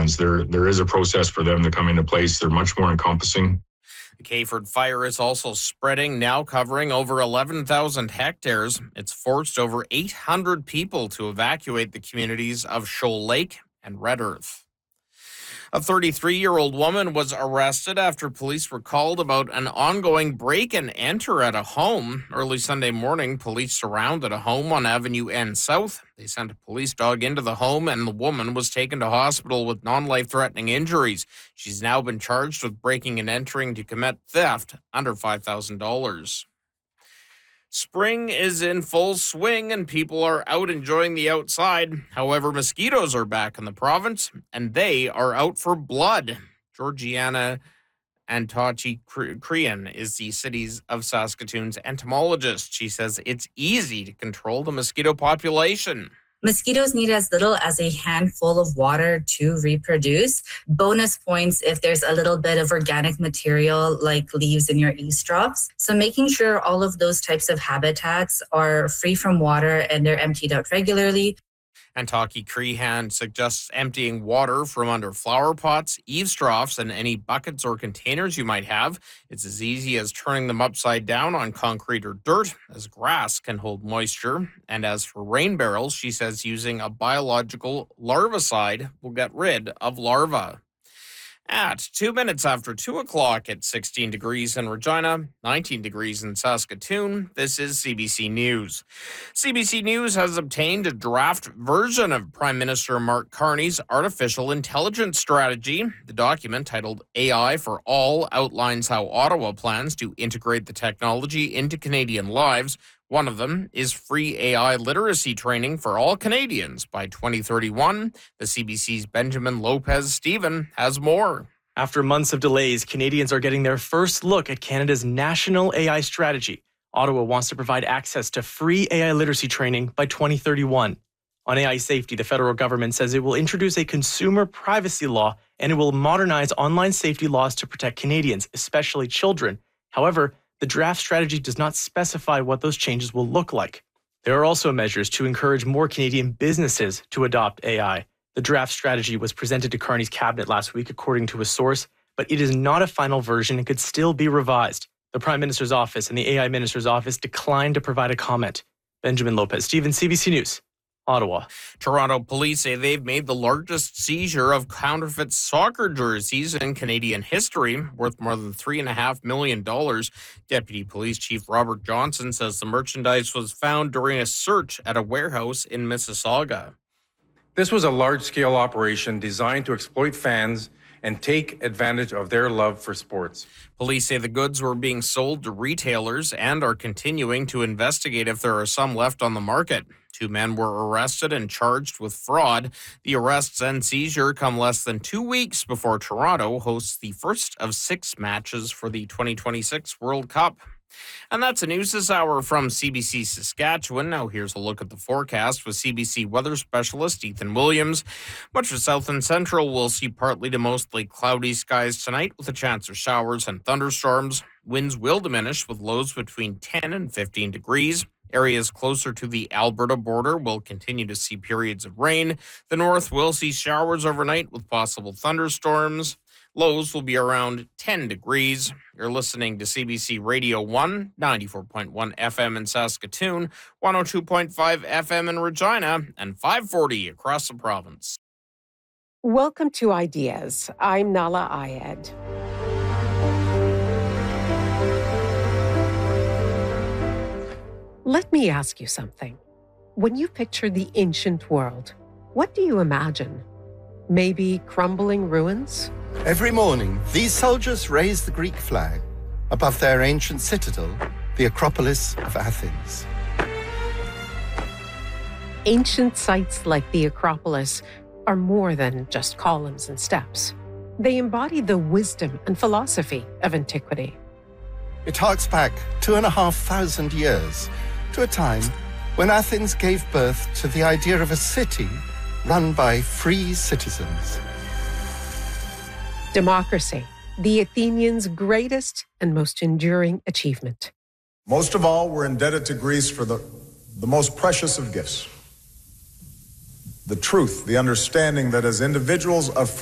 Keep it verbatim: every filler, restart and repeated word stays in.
plans. There, there is a process for them to come into place. They're much more encompassing. The Kayford fire is also spreading, now covering over eleven thousand hectares. It's forced over eight hundred people to evacuate the communities of Shoal Lake and Red Earth. A thirty-three-year-old woman was arrested after police were called about an ongoing break and enter at a home. Early Sunday morning, police surrounded a home on Avenue N South. They sent a police dog into the home, and the woman was taken to hospital with non-life-threatening injuries. She's now been charged with breaking and entering to commit theft under five thousand dollars. Spring is in full swing and people are out enjoying the outside. However, mosquitoes are back in the province and they are out for blood. Georgiana Antochi-Crean is the City of Saskatoon's entomologist. She says it's easy to control the mosquito population. Mosquitoes need as little as a handful of water to reproduce. Bonus points if there's a little bit of organic material like leaves in your eavesdrops. So making sure all of those types of habitats are free from water and they're emptied out regularly. Antochi-Crean suggests emptying water from under flower pots, eavesdrops, and any buckets or containers you might have. It's as easy as turning them upside down on concrete or dirt, as grass can hold moisture. And as for rain barrels, she says using a biological larvicide will get rid of larvae. At two minutes after two o'clock at sixteen degrees in Regina, nineteen degrees in Saskatoon, this is C B C News. C B C News has obtained a draft version of Prime Minister Mark Carney's artificial intelligence strategy. The document, titled A I for All, outlines how Ottawa plans to integrate the technology into Canadian lives. One of them is free A I literacy training for all Canadians by twenty thirty-one. The C B C's Benjamin Lopez-Steven has more. After months of delays, Canadians are getting their first look at Canada's national A I strategy. Ottawa wants to provide access to free A I literacy training by twenty thirty-one. On A I safety, the federal government says it will introduce a consumer privacy law and it will modernize online safety laws to protect Canadians, especially children. However, the draft strategy does not specify what those changes will look like. There are also measures to encourage more Canadian businesses to adopt A I. The draft strategy was presented to Carney's cabinet last week, according to a source, but it is not a final version and could still be revised. The Prime Minister's office and the A I Minister's office declined to provide a comment. Benjamin Lopez-Steven, C B C News, Ottawa. Toronto police say they've made the largest seizure of counterfeit soccer jerseys in Canadian history, worth more than three point five million dollars. Deputy Police Chief Robert Johnson says the merchandise was found during a search at a warehouse in Mississauga. This was a large-scale operation designed to exploit fans and take advantage of their love for sports. Police say the goods were being sold to retailers and are continuing to investigate if there are some left on the market. Two men were arrested and charged with fraud. The arrests and seizure come less than two weeks before Toronto hosts the first of six matches for the twenty twenty-six World Cup. And that's the news this hour from C B C Saskatchewan. Now here's a look at the forecast with C B C weather specialist Ethan Williams. Much of south and central will see partly to mostly cloudy skies tonight with a chance of showers and thunderstorms. Winds will diminish with lows between ten and fifteen degrees. Areas closer to the Alberta border will continue to see periods of rain. The north will see showers overnight with possible thunderstorms. Lows will be around ten degrees. You're listening to C B C Radio one, ninety-four point one F M in Saskatoon, one oh two point five F M in Regina, and five forty across the province. Welcome to Ideas. I'm Nala Ayed. Let me ask you something. When you picture the ancient world, what do you imagine? Maybe crumbling ruins? Every morning, these soldiers raise the Greek flag above their ancient citadel, the Acropolis of Athens. Ancient sites like the Acropolis are more than just columns and steps. They embody the wisdom and philosophy of antiquity. It harks back two and a half thousand years to a time when Athens gave birth to the idea of a city run by free citizens. Democracy, the Athenians' greatest and most enduring achievement. Most of all, we're indebted to Greece for the, the most precious of gifts. The truth, the understanding that as individuals of